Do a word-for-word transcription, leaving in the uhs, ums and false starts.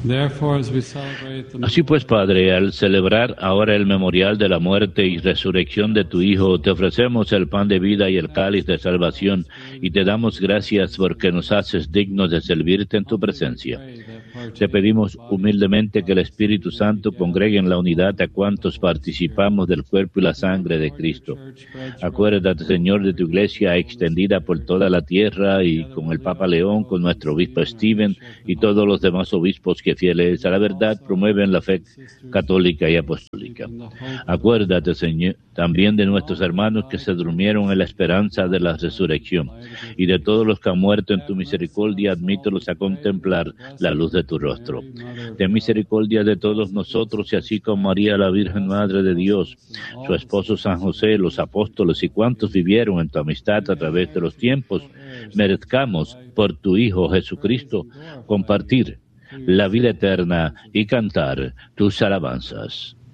Así pues, Padre, al celebrar ahora el memorial de la muerte y resurrección de tu Hijo, te ofrecemos el pan de vida y el cáliz de salvación, y te damos gracias porque nos haces dignos de servirte en tu presencia. Te pedimos humildemente que el Espíritu Santo congregue en la unidad a cuantos participamos del cuerpo y la sangre de Cristo. Acuérdate, Señor, de tu iglesia extendida por toda la tierra, y con el Papa León, con nuestro obispo Stephen y todos los demás obispos que fieles a la verdad promueven la fe católica y apostólica. Acuérdate, Señor, también de nuestros hermanos que se durmieron en la esperanza de la resurrección, y de todos los que han muerto en tu misericordia, admítelos a contemplar la luz de tu rostro. Ten misericordia de todos nosotros, y así como María, la Virgen Madre de Dios, su esposo San José, los apóstoles y cuantos vivieron en tu amistad a través de los tiempos, merezcamos por tu Hijo Jesucristo compartir la vida eterna y cantar tus alabanzas.